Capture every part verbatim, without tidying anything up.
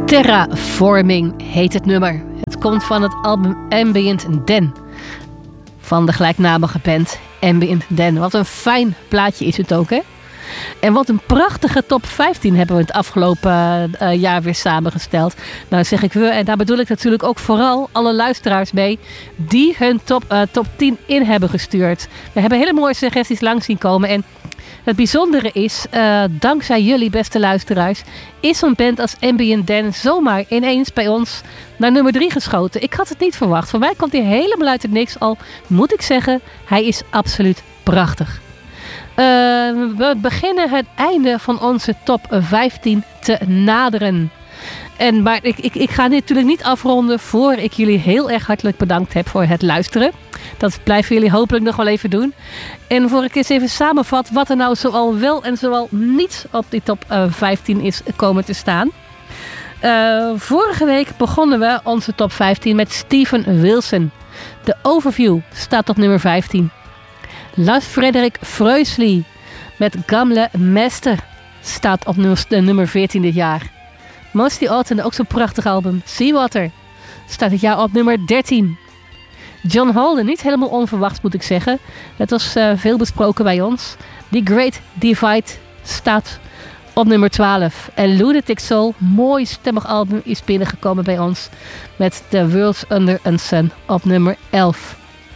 Terraforming heet het nummer. Het komt van het album Ambient Den van de gelijknamige band Ambient Den. Wat een fijn plaatje is het ook, hè? En wat een prachtige top vijftien hebben we het afgelopen uh, jaar weer samengesteld. Nou zeg ik we, en daar bedoel ik natuurlijk ook vooral alle luisteraars mee die hun top, uh, top tien in hebben gestuurd. We hebben hele mooie suggesties langs zien komen en het bijzondere is, uh, dankzij jullie beste luisteraars, is zo'n band als Ambient Den zomaar ineens bij ons naar nummer drie geschoten. Ik had het niet verwacht. Voor mij komt hij helemaal uit het niks. Al moet ik zeggen, hij is absoluut prachtig. Uh, we beginnen het einde van onze top vijftien te naderen. En, maar ik, ik, ik ga dit natuurlijk niet afronden voor ik jullie heel erg hartelijk bedankt heb voor het luisteren. Dat blijven jullie hopelijk nog wel even doen. En voor ik eens even samenvat wat er nou zoal wel en zoal niet op die top uh, vijftien is komen te staan. Uh, vorige week begonnen we onze top vijftien met Steven Wilson. De Overview staat op nummer vijftien. Lars Frederik Freusli met Gamle Mester staat op nummer, nummer veertien dit jaar. Mostly Autumn, ook zo'n prachtig album. Seawater staat dit jaar op nummer dertien. John Holden, niet helemaal onverwachts moet ik zeggen. Het was uh, veel besproken bij ons. The Great Divide staat op nummer twaalf. En Lunatic Soul, mooi stemmig album, is binnengekomen bij ons. Met The World's Under a Sun op nummer elf.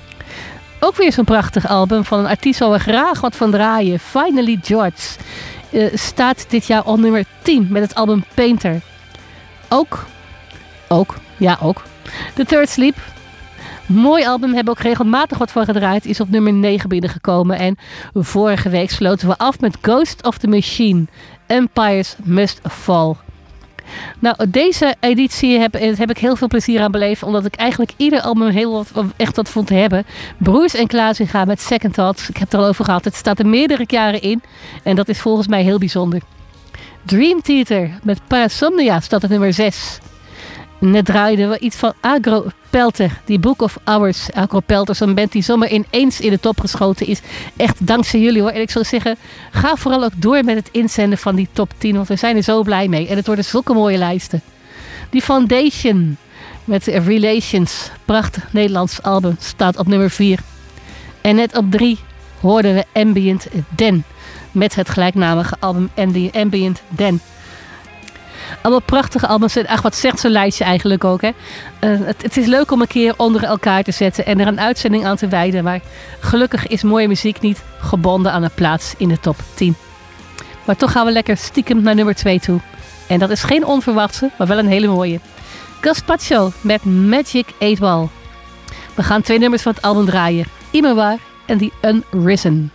Ook weer zo'n prachtig album van een artiest waar we graag wat van draaien. Finally George uh, staat dit jaar op nummer tien met het album Painter. Ook, ook, ja ook. The Third Sleep. Mooi album, hebben ook regelmatig wat van gedraaid. Is op nummer negen binnengekomen. En vorige week sloten we af met Ghost of the Machine. Empires Must Fall. Nou, deze editie heb, heb ik heel veel plezier aan beleefd. Omdat ik eigenlijk ieder album heel wat, echt wat vond te hebben. Broers en Klaasinga met Second Thoughts. Ik heb het er al over gehad. Het staat er meerdere jaren in. En dat is volgens mij heel bijzonder. Dream Theater met Parasomnia staat op nummer zes. Net draaiden we iets van Agro Pelter, die Book of Hours. Agro Pelter, zo'n band die zomaar ineens in de top geschoten is. Echt dankzij jullie hoor. En ik zou zeggen, ga vooral ook door met het inzenden van die top tien. Want we zijn er zo blij mee. En het worden zulke mooie lijsten. Die Foundation met Relations. Prachtig Nederlands album. Staat op nummer vier. En net op drie hoorden we Ambient Den. Met het gelijknamige album Ambient Den. Allemaal prachtige albums. En ach, wat zegt zo'n lijstje eigenlijk ook, hè? Uh, het, het is leuk om een keer onder elkaar te zetten en er een uitzending aan te wijden. Maar gelukkig is mooie muziek niet gebonden aan een plaats in de top tien. Maar toch gaan we lekker stiekem naar nummer twee toe. En dat is geen onverwachte, maar wel een hele mooie. Gazpacho met Magic eight Ball. We gaan twee nummers van het album draaien. Imawar en The Unrisen.